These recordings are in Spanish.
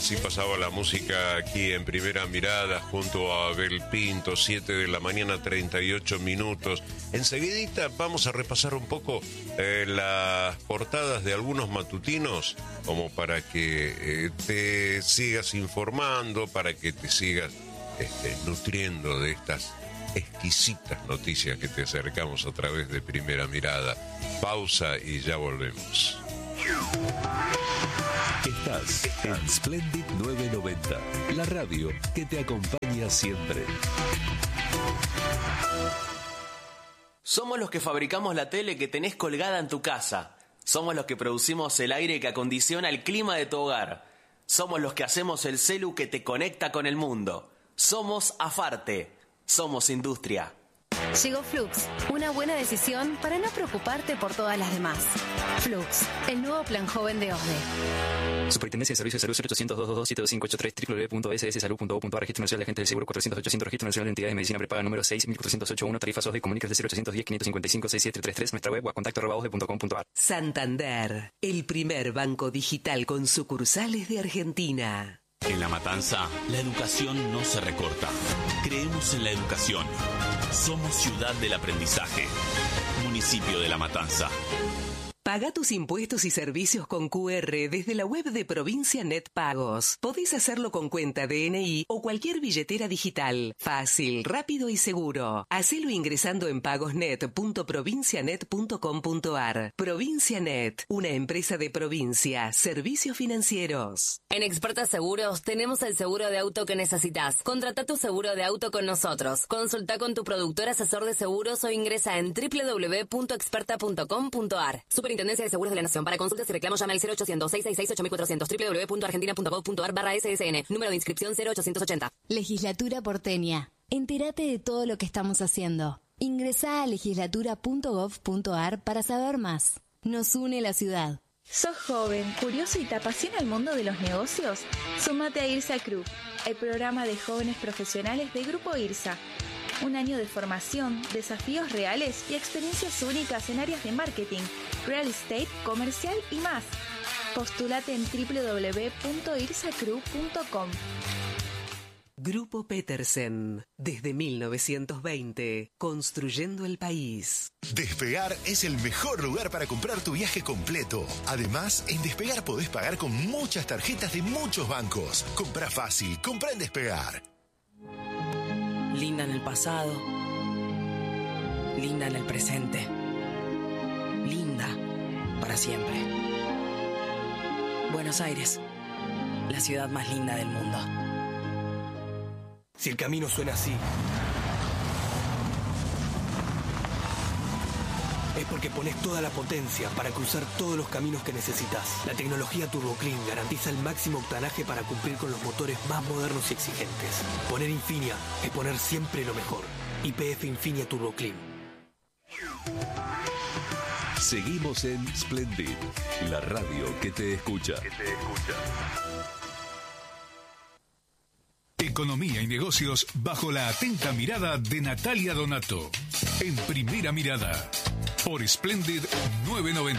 Así pasaba la música aquí en Primera Mirada junto a Abel Pinto, 7 de la mañana, 38 minutos. Enseguidita vamos a repasar un poco las portadas de algunos matutinos, como para que te sigas informando, para que te sigas nutriendo de estas exquisitas noticias que te acercamos a través de Primera Mirada. Pausa y ya volvemos. Estás en Splendid 990, la radio que te acompaña siempre. Somos los que fabricamos la tele que tenés colgada en tu casa. Somos los que producimos el aire que acondiciona el clima de tu hogar. Somos los que hacemos el celu que te conecta con el mundo. Somos Afarte. Somos industria. Llegó Flux, una buena decisión para no preocuparte por todas las demás. Flux, el nuevo plan joven de OSDE. Superintendencia de Servicios de Salud 0800-222-7583 www.sssalud.gov.ar. Registro Nacional de Agentes del Seguro 400-800. Registro Nacional de Entidades de Medicina Prepaga número 6.408.1. Tarifas OSDE. Comunícate 0810-555-6733. Nuestra web o a contacto@osde.com.ar. Santander, el primer banco digital con sucursales de Argentina. En La Matanza, la educación no se recorta. Creemos en la educación. Somos ciudad del aprendizaje. Municipio de La Matanza. Paga tus impuestos y servicios con QR desde la web de Provincia Net Pagos. Podés hacerlo con cuenta DNI o cualquier billetera digital. Fácil, rápido y seguro. Hacelo ingresando en pagosnet.provincianet.com.ar. Provincia Net, una empresa de provincia, servicios financieros. En Experta Seguros tenemos el seguro de auto que necesitas. Contrata tu seguro de auto con nosotros. Consulta con tu productor asesor de seguros o ingresa en www.experta.com.ar. Superintendencia de Seguros de la Nación. Para consultas y reclamos llama al 0800-666-8400 www.argentina.gov.ar/SSN. Número de inscripción 0880. Legislatura porteña. Entérate de todo lo que estamos haciendo. Ingresá a legislatura.gov.ar para saber más. Nos une la ciudad. ¿Sos joven, curioso y te apasiona el mundo de los negocios? Súmate a IRSA Crew, el programa de jóvenes profesionales de Grupo IRSA. Un año de formación, desafíos reales y experiencias únicas en áreas de marketing, real estate, comercial y más. Postúlate en www.irsacrew.com. Grupo Petersen, desde 1920, construyendo el país. Despegar es el mejor lugar para comprar tu viaje completo. Además, en Despegar podés pagar con muchas tarjetas de muchos bancos. Comprá fácil, comprá en Despegar. Linda en el pasado, linda en el presente, linda para siempre. Buenos Aires, la ciudad más linda del mundo. Si el camino suena así, es porque pones toda la potencia para cruzar todos los caminos que necesitas. La tecnología Turbo Clean garantiza el máximo octanaje para cumplir con los motores más modernos y exigentes. Poner Infinia es poner siempre lo mejor. YPF Infinia Turbo Clean. Seguimos en Splendid, la radio que te escucha. Economía y negocios bajo la atenta mirada de Natalia Donato. En Primera Mirada, por Splendid 990.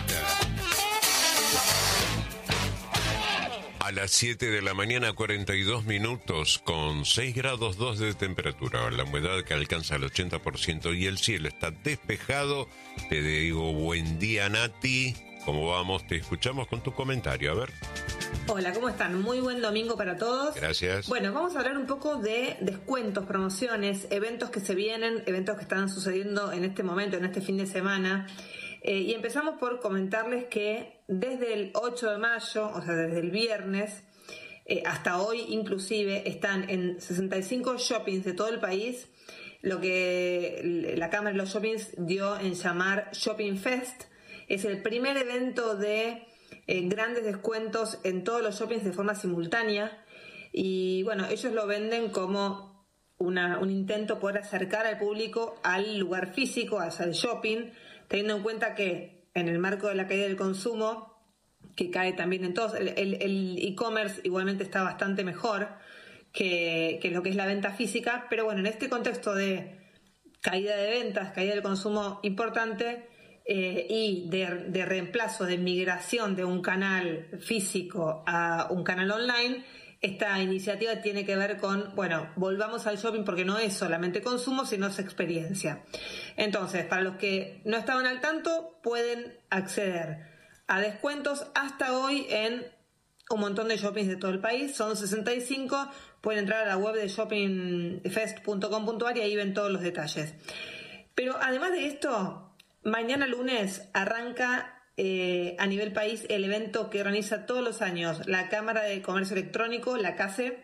A las 7 de la mañana, 42 minutos, con 6 grados 2 de temperatura. La humedad que alcanza el 80% y el cielo está despejado. Te digo buen día, Nati. ¿Cómo vamos? Te escuchamos con tu comentario. A ver. Hola, ¿cómo están? Muy buen domingo para todos. Gracias. Bueno, vamos a hablar un poco de descuentos, promociones, eventos que se vienen, eventos que están sucediendo en este momento, en este fin de semana. Y empezamos por comentarles que desde el 8 de mayo, o sea, desde el viernes, hasta hoy inclusive, están en 65 shoppings de todo el país, lo que la Cámara de los Shoppings dio en llamar Shopping Fest. Es el primer evento de grandes descuentos en todos los shoppings de forma simultánea y bueno, ellos lo venden como un intento por acercar al público al lugar físico, al shopping, teniendo en cuenta que en el marco de la caída del consumo, que cae también en todos, el e-commerce igualmente está bastante mejor que lo que es la venta física, pero bueno, en este contexto de caída de ventas, caída del consumo importante, y de reemplazo, de migración de un canal físico a un canal online, esta iniciativa tiene que ver con, bueno, volvamos al shopping porque no es solamente consumo, sino es experiencia. Entonces, para los que no estaban al tanto, pueden acceder a descuentos hasta hoy en un montón de shoppings de todo el país. Son 65, pueden entrar a la web de shoppingfest.com.ar y ahí ven todos los detalles. Pero además de esto, mañana lunes arranca a nivel país el evento que organiza todos los años la Cámara de Comercio Electrónico, la CACE,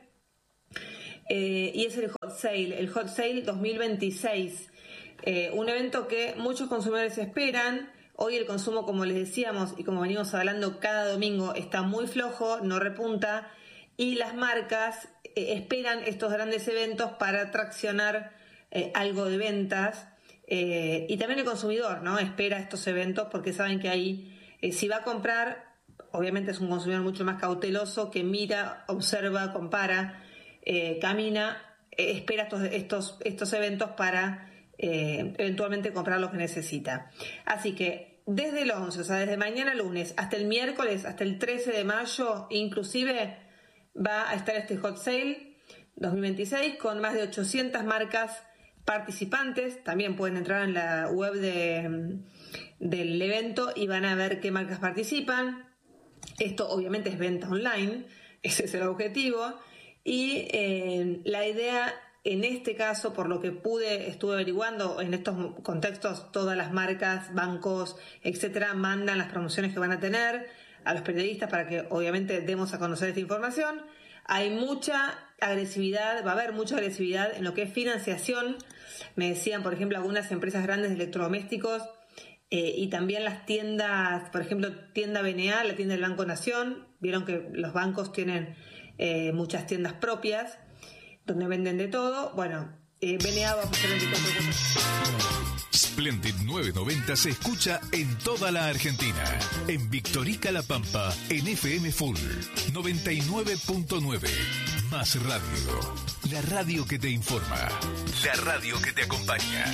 y es el Hot Sale 2026, un evento que muchos consumidores esperan. Hoy el consumo, como les decíamos y como venimos hablando cada domingo, está muy flojo, no repunta, y las marcas esperan estos grandes eventos para traccionar algo de ventas. Y también el consumidor, ¿no?, espera estos eventos porque saben que ahí, si va a comprar, obviamente es un consumidor mucho más cauteloso, que mira, observa, compara, camina, espera estos eventos para eventualmente comprar lo que necesita. Así que desde el 11, o sea, desde mañana lunes hasta el miércoles, hasta el 13 de mayo, inclusive va a estar este Hot Sale 2026 con más de 800 marcas participantes. También pueden entrar en la web del evento y van a ver qué marcas participan. Esto obviamente es venta online, ese es el objetivo, y la idea en este caso, por lo que estuve averiguando, en estos contextos todas las marcas, bancos, etcétera, mandan las promociones que van a tener a los periodistas para que obviamente demos a conocer esta información. Hay mucha agresividad, va a haber mucha agresividad en lo que es financiación. Me decían, por ejemplo, algunas empresas grandes de electrodomésticos y también las tiendas, por ejemplo, tienda BNA, la tienda del Banco Nación. Vieron que los bancos tienen muchas tiendas propias donde venden de todo. Bueno, BNA va a ofrecer 24%. Splendid 990 se escucha en toda la Argentina. En Victorica La Pampa, en FM Full 99.9. Más radio. La radio que te informa. La radio que te acompaña.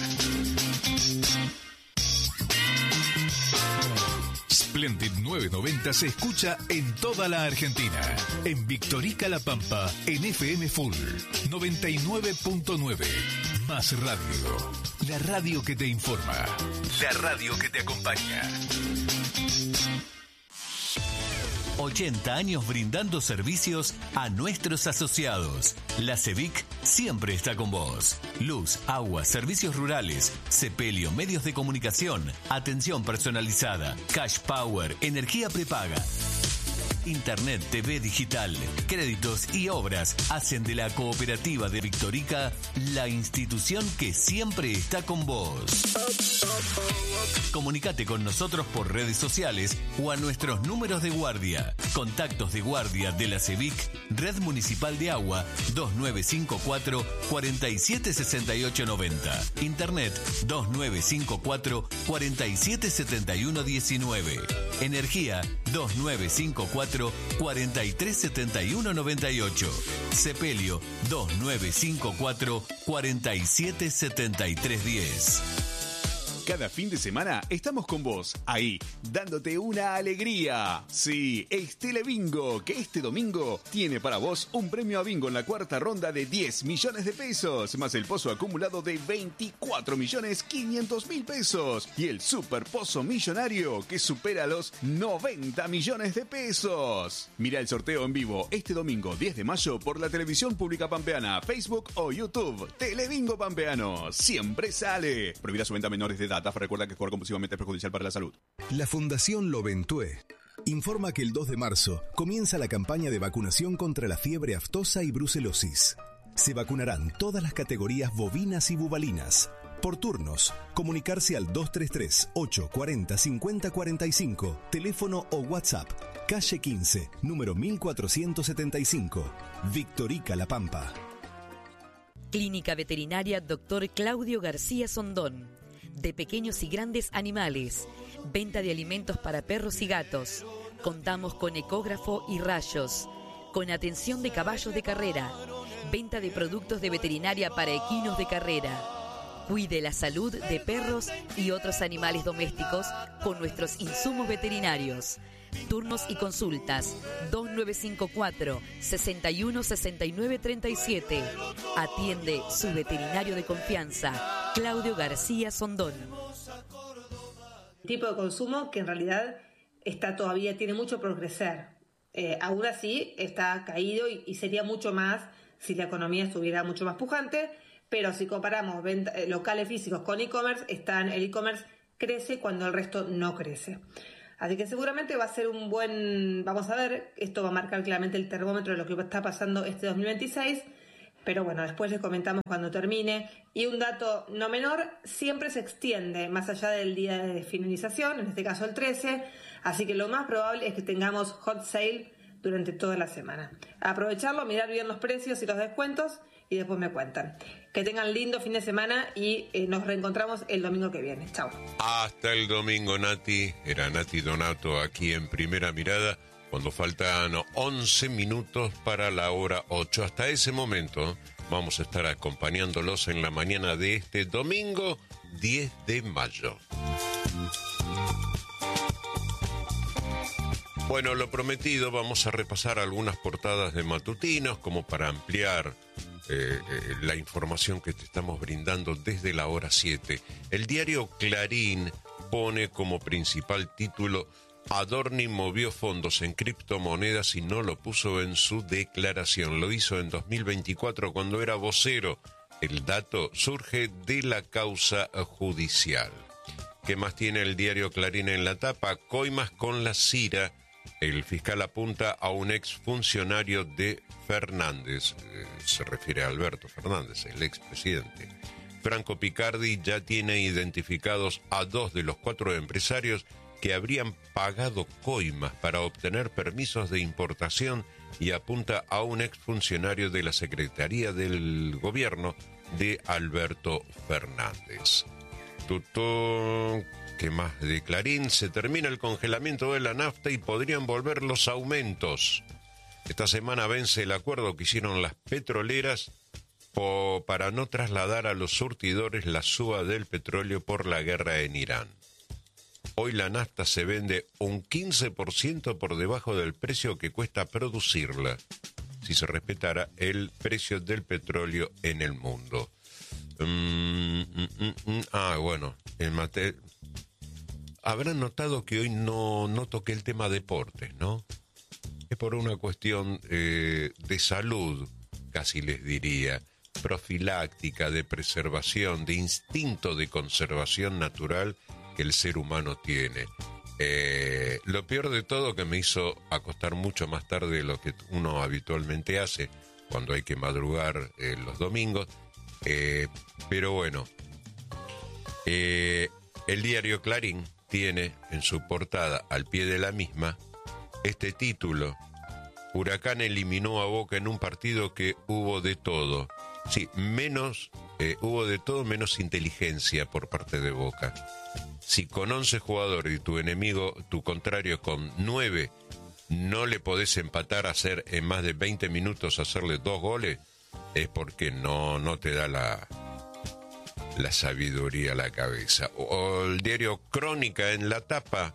Splendid 990 se escucha en toda la Argentina. En Victorica La Pampa, en FM Full 99.9. Más radio. La radio que te informa. La radio que te acompaña. 80 años brindando servicios a nuestros asociados. La CEVIC siempre está con vos. Luz, agua, servicios rurales, sepelio, medios de comunicación, atención personalizada, cash power, energía prepaga. Internet, TV digital, créditos y obras hacen de la Cooperativa de Victorica la institución que siempre está con vos. Comunicate con nosotros por redes sociales o a nuestros números de guardia. Contactos de guardia de la CEVIC, Red Municipal de Agua, 2954 476890. Internet 2954 477119. Energía 2954 437198. Sepelio 2954 477310. Cada fin de semana estamos con vos, ahí, dándote una alegría. Sí, es Telebingo, que este domingo tiene para vos un premio a bingo en la cuarta ronda de 10 millones de pesos, más el pozo acumulado de 24.500.000 pesos y el super pozo millonario que supera los 90 millones de pesos. Mira el sorteo en vivo este domingo 10 de mayo por la televisión pública pampeana, Facebook o YouTube. Telebingo Pampeano, siempre sale. Prohibida su venta a menores de edad. Recuerda que jugar compulsivamente es perjudicial para la salud. La Fundación Loventue informa que el 2 de marzo comienza la campaña de vacunación contra la fiebre aftosa y brucelosis. Se vacunarán todas las categorías bovinas y bubalinas. Por turnos, comunicarse al 233-840-5045, teléfono o WhatsApp, calle 15, número 1475, Victorica La Pampa. Clínica Veterinaria Dr. Claudio García Sondón. De pequeños y grandes animales, venta de alimentos para perros y gatos. Contamos con ecógrafo y rayos, con atención de caballos de carrera, venta de productos de veterinaria para equinos de carrera. Cuide la salud de perros y otros animales domésticos con nuestros insumos veterinarios. Turnos y consultas 2954 61 69 37. Atiende su veterinario de confianza, Claudio García Sondón. Tipo de consumo que en realidad tiene mucho por crecer. Aún así está caído y sería mucho más si la economía estuviera mucho más pujante, pero si comparamos locales físicos con e-commerce, el e-commerce crece cuando el resto no crece. Así que seguramente va a ser vamos a ver, esto va a marcar claramente el termómetro de lo que está pasando este 2026, pero bueno, después les comentamos cuando termine. Y un dato no menor, siempre se extiende más allá del día de finalización, en este caso el 13, así que lo más probable es que tengamos hot sale durante toda la semana. Aprovecharlo, mirar bien los precios y los descuentos y después me cuentan. Que tengan lindo fin de semana y nos reencontramos el domingo que viene. Chao. Hasta el domingo, Nati. Era Nati Donato aquí en Primera Mirada, cuando faltan 11 minutos para la hora 8. Hasta ese momento vamos a estar acompañándolos en la mañana de este domingo 10 de mayo. Bueno, lo prometido, vamos a repasar algunas portadas de matutinos como para ampliar la información que te estamos brindando desde la hora 7. El diario Clarín pone como principal título: Adorni movió fondos en criptomonedas y no lo puso en su declaración. Lo hizo en 2024 cuando era vocero. El dato surge de la causa judicial. ¿Qué más tiene el diario Clarín en la tapa? Coimas con la Cira. El fiscal apunta a un exfuncionario de Fernández. Se refiere a Alberto Fernández, el expresidente. Franco Picardi ya tiene identificados a 2 de los 4 empresarios que habrían pagado coimas para obtener permisos de importación y apunta a un exfuncionario de la Secretaría del Gobierno de Alberto Fernández. ¿Qué más de Clarín? Se termina el congelamiento de la nafta y podrían volver los aumentos. Esta semana vence el acuerdo que hicieron las petroleras para no trasladar a los surtidores la suba del petróleo por la guerra en Irán. Hoy la nafta se vende un 15% por debajo del precio que cuesta producirla, si se respetara el precio del petróleo en el mundo. Bueno, habrán notado que hoy no toqué el tema deportes, ¿no? Es por una cuestión de salud, casi les diría, profiláctica, de preservación, de instinto de conservación natural que el ser humano tiene. Lo peor de todo, que me hizo acostar mucho más tarde de lo que uno habitualmente hace cuando hay que madrugar los domingos. Pero bueno, el diario Clarín tiene en su portada, al pie de la misma, este título: Huracán eliminó a Boca en un partido que hubo de todo. Sí, hubo de todo menos inteligencia por parte de Boca. Si con 11 jugadores y tu contrario con 9, no le podés empatar a hacer en más de 20 minutos hacerle 2 goles, es porque no te da la sabiduría a la cabeza. O el diario Crónica en la tapa: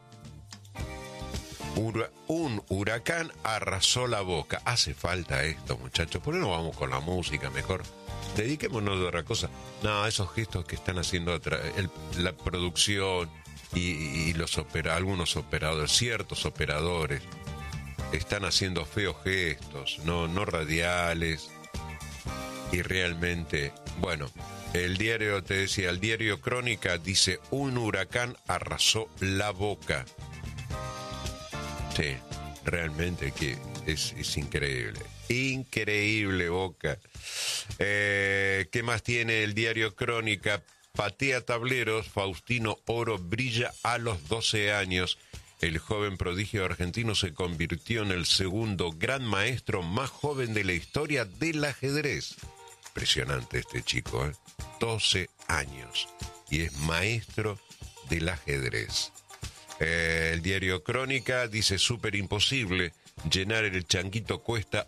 un huracán arrasó la Boca. Hace falta esto, muchachos. ¿Por qué no vamos con la música mejor? Dediquémonos a otra cosa. No, esos gestos que están haciendo la producción y algunos operadores, ciertos operadores, están haciendo feos gestos, no radiales. Y realmente, bueno, el diario Crónica dice: un huracán arrasó la Boca. Sí, realmente que es increíble. Increíble, Boca. ¿Qué más tiene el diario Crónica? Patea tableros, Faustino Oro brilla a los 12 años. El joven prodigio argentino se convirtió en el segundo gran maestro más joven de la historia del ajedrez. Impresionante este chico, 12 años. Y es maestro del ajedrez. El diario Crónica dice: súper imposible. Llenar el Changuito cuesta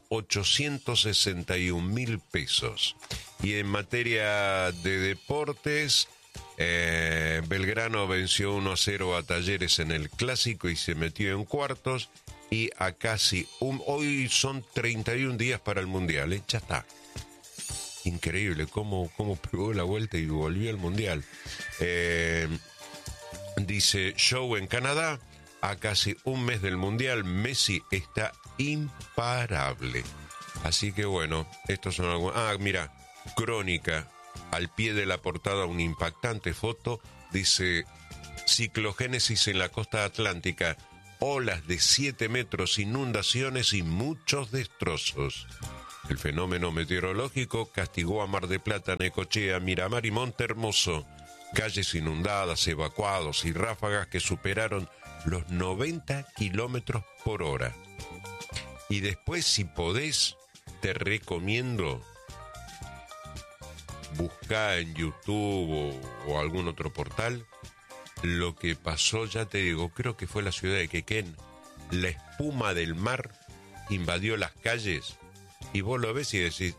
861.000 pesos. Y en materia de deportes, Belgrano venció 1-0 a Talleres en el Clásico y se metió en cuartos. Y a casi hoy son 31 días para el Mundial, ¿eh? Ya está. Increíble cómo pegó la vuelta y volvió al Mundial. Dice, show en Canadá, a casi un mes del Mundial, Messi está imparable. Así que bueno, estos son algunos... mira, Crónica, al pie de la portada una impactante foto, dice, ciclogénesis en la costa atlántica, olas de 7 metros, inundaciones y muchos destrozos. El fenómeno meteorológico castigó a Mar de Plata, Necochea, Miramar y Montehermoso. Calles inundadas, evacuados y ráfagas que superaron los 90 kilómetros por hora. Y después, si podés, te recomiendo buscar en YouTube o algún otro portal lo que pasó, ya te digo, creo que fue la ciudad de Quequén. La espuma del mar invadió las calles y vos lo ves y decís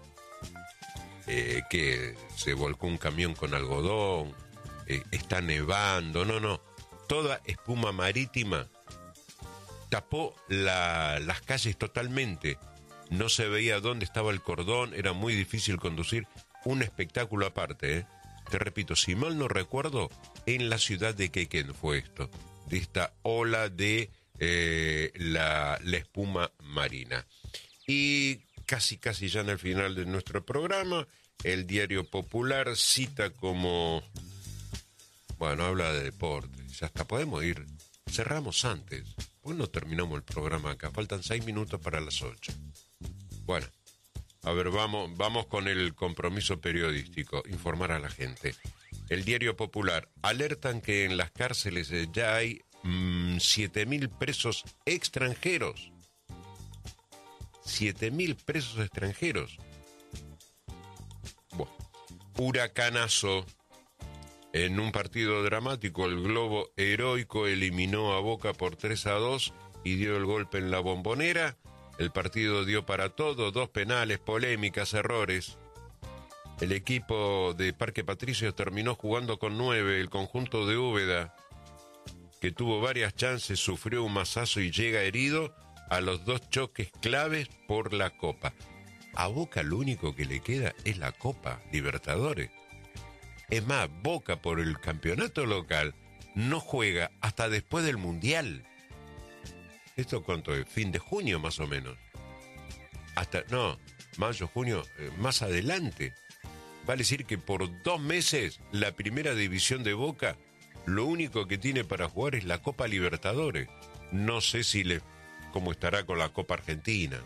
que se volcó un camión con algodón, está nevando, no, toda espuma marítima tapó las calles totalmente, no se veía dónde estaba el cordón, era muy difícil conducir, un espectáculo aparte, ¿eh? Te repito, si mal no recuerdo, en la ciudad de Quequén fue esto, de esta ola de la espuma marina. Y casi ya en el final de nuestro programa, el Diario Popular cita como... Bueno, habla de deportes, ya hasta podemos ir, cerramos antes, pues no terminamos el programa acá, faltan 6 minutos para las 8. Bueno, a ver, vamos con el compromiso periodístico, informar a la gente. El Diario Popular, alertan que en las cárceles ya hay 7.000 presos extranjeros. 7.000 presos extranjeros. Bueno, huracanazo. En un partido dramático, el Globo heroico eliminó a Boca por 3-2 y dio el golpe en la Bombonera. El partido dio para todo, 2 penales, polémicas, errores. El equipo de Parque Patricios terminó jugando con 9. El conjunto de Úbeda, que tuvo varias chances, sufrió un mazazo y llega herido a los 2 choques claves por la Copa. A Boca lo único que le queda es la Copa Libertadores. Es más, Boca por el campeonato local no juega hasta después del Mundial. ¿Esto cuánto es? Fin de junio más o menos. Mayo, junio, más adelante. Vale decir que por 2 meses la primera división de Boca lo único que tiene para jugar es la Copa Libertadores. No sé cómo estará con la Copa Argentina.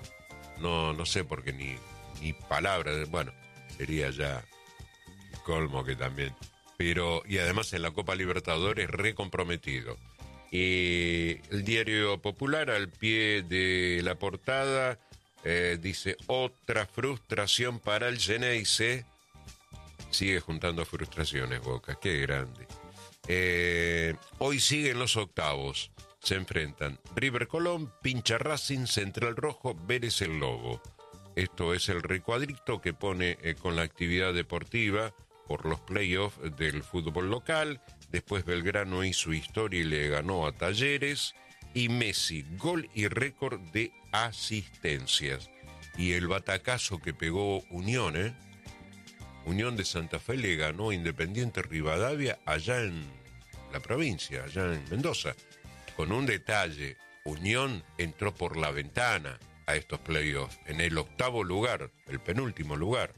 No sé porque ni palabras. Bueno, sería ya colmo que también. Pero, y además en la Copa Libertadores recomprometido. El Diario Popular al pie de la portada dice, otra frustración para el Geneise. Sigue juntando frustraciones, Boca, qué grande. Hoy siguen los octavos, se enfrentan River Colón, Pincha Racing, Central Rojo, Vélez el Lobo. Esto es el recuadrito que pone con la actividad deportiva por los playoffs del fútbol local. Después Belgrano hizo historia y le ganó a Talleres. Y Messi, gol y récord de asistencias. Y el batacazo que pegó Unión, Unión de Santa Fe le ganó a Independiente Rivadavia allá en la provincia, allá en Mendoza. Con un detalle, Unión entró por la ventana a estos playoffs, en el 8º lugar, el penúltimo lugar.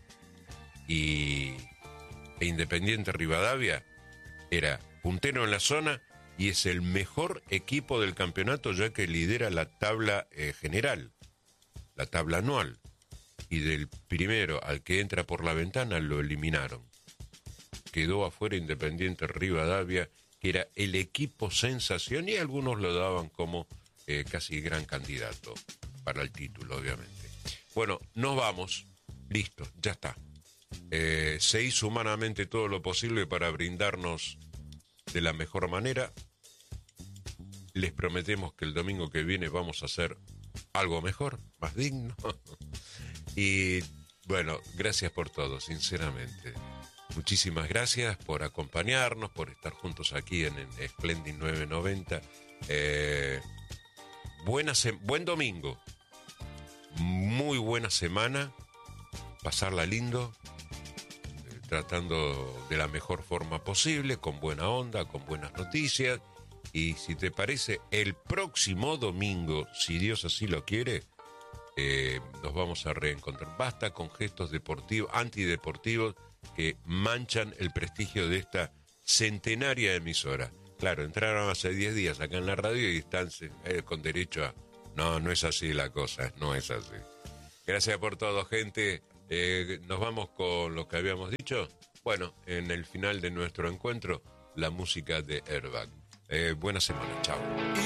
E Independiente Rivadavia era puntero en la zona y es el mejor equipo del campeonato, ya que lidera la tabla general, la tabla anual. Y del primero al que entra por la ventana lo eliminaron. Quedó afuera Independiente Rivadavia, que era el equipo sensación, y algunos lo daban como casi gran candidato para el título, obviamente. Bueno, nos vamos. Listo, ya está. Se hizo humanamente todo lo posible para brindarnos de la mejor manera. Les prometemos que el domingo que viene vamos a hacer algo mejor, más digno. Y bueno, gracias por todo, sinceramente. muchísimas gracias por acompañarnos, por estar juntos aquí en Splendid 990. Buen domingo, muy buena semana, pasarla lindo, tratando de la mejor forma posible, con buena onda, con buenas noticias. Y si te parece, el próximo domingo, si Dios así lo quiere, nos vamos a reencontrar. Basta con gestos deportivos, antideportivos, que manchan el prestigio de esta centenaria emisora. Claro, entraron hace 10 días acá en la radio y están con derecho a... No es así la cosa, no es así. Gracias por todo, gente. Nos vamos con lo que habíamos dicho. Bueno, en el final de nuestro encuentro, la música de Airbag. Buena semana, chao.